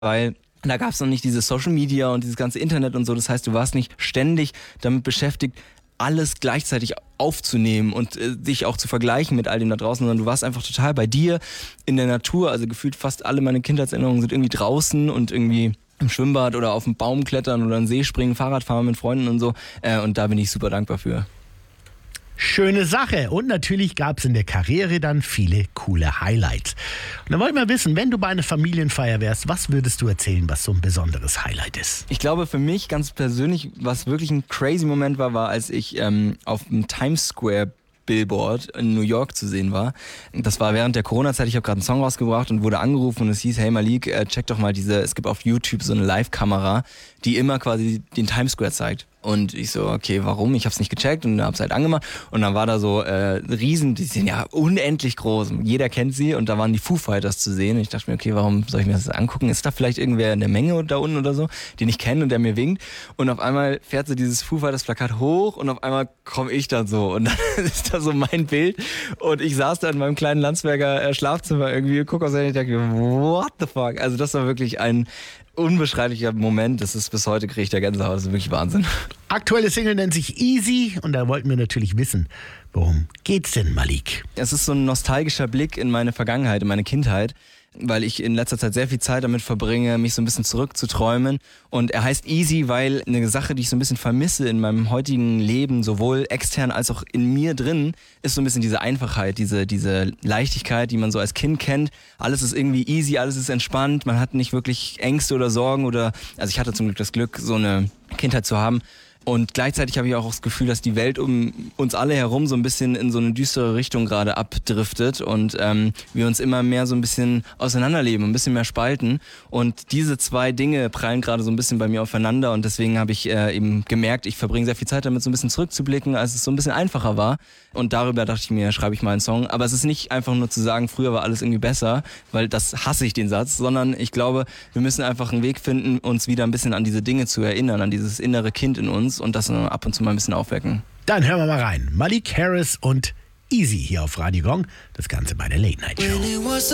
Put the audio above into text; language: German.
weil da gab es noch nicht dieses Social Media und dieses ganze Internet und so. Das heißt, du warst nicht ständig damit beschäftigt, alles gleichzeitig aufzunehmen und dich auch zu vergleichen mit all dem da draußen, sondern du warst einfach total bei dir in der Natur. Also gefühlt fast alle meine Kindheitserinnerungen sind irgendwie draußen und irgendwie im Schwimmbad oder auf dem Baum klettern oder einen See springen, Fahrrad fahren mit Freunden und so. Und da bin ich super dankbar für. Schöne Sache. Und natürlich gab es in der Karriere dann viele coole Highlights. Und dann wollte ich mal wissen, wenn du bei einer Familienfeier wärst, was würdest du erzählen, was so ein besonderes Highlight ist? Ich glaube, für mich ganz persönlich, was wirklich ein crazy Moment war, als ich auf dem Times Square Billboard in New York zu sehen war. Das war während der Corona-Zeit, ich habe gerade einen Song rausgebracht und wurde angerufen und es hieß, hey Malik, check doch mal es gibt auf YouTube so eine Live-Kamera, die immer quasi den Times Square zeigt. Und ich so, okay, warum? Ich hab's nicht gecheckt und hab's halt angemacht. Und dann war da so Riesen, die sind ja unendlich groß. Jeder kennt sie und da waren die Foo Fighters zu sehen. Und ich dachte mir, okay, warum soll ich mir das angucken? Ist da vielleicht irgendwer in der Menge da unten oder so, den ich kenne und der mir winkt? Und auf einmal fährt so dieses Foo Fighters Plakat hoch und auf einmal komme ich dann so. Und dann ist da so mein Bild. Und ich saß da in meinem kleinen Landsberger Schlafzimmer irgendwie, guck aus und dachte, what the fuck? Also das war wirklich ein unbeschreiblicher Moment. Das ist bis heute, kriege ich da Gänsehaut. Das ist wirklich Wahnsinn. Aktuelle Single nennt sich Easy und da wollten wir natürlich wissen, worum geht's denn, Malik? Es ist so ein nostalgischer Blick in meine Vergangenheit, in meine Kindheit, weil ich in letzter Zeit sehr viel Zeit damit verbringe, mich so ein bisschen zurückzuträumen. Und er heißt Easy, weil eine Sache, die ich so ein bisschen vermisse in meinem heutigen Leben, sowohl extern als auch in mir drin, ist so ein bisschen diese Einfachheit, diese Leichtigkeit, die man so als Kind kennt. Alles ist irgendwie easy, alles ist entspannt, man hat nicht wirklich Ängste oder Sorgen also ich hatte zum Glück das Glück, so eine Kindheit zu haben. Und gleichzeitig habe ich auch das Gefühl, dass die Welt um uns alle herum so ein bisschen in so eine düstere Richtung gerade abdriftet und wir uns immer mehr so ein bisschen auseinanderleben, ein bisschen mehr spalten. Und diese zwei Dinge prallen gerade so ein bisschen bei mir aufeinander und deswegen habe ich eben gemerkt, ich verbringe sehr viel Zeit damit, so ein bisschen zurückzublicken, als es so ein bisschen einfacher war. Und darüber dachte ich mir, schreibe ich mal einen Song. Aber es ist nicht einfach nur zu sagen, früher war alles irgendwie besser, weil das hasse ich den Satz, sondern ich glaube, wir müssen einfach einen Weg finden, uns wieder ein bisschen an diese Dinge zu erinnern, an dieses innere Kind in uns und das ab und zu mal ein bisschen aufwecken. Dann hören wir mal rein. Malik Harris und Easy hier auf Radio Gong. Das Ganze bei der Late Night Show.